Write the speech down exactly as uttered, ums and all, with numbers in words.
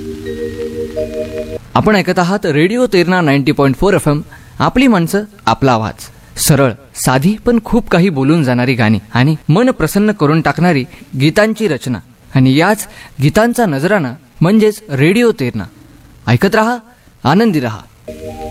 आपण ऐकत आहात radio Terna ninety point four F M. आपली माणसं, आपला आवाज. सरळ, साधी पण खूप काही बोलून जाणारी गाणी आणि मन प्रसन्न करून टाकणारी गीतांची रचना आणि याच गीतांचा नजराणा म्हणजेच रेडिओ तेरणा. ऐकत रहा, आनंदी रहा.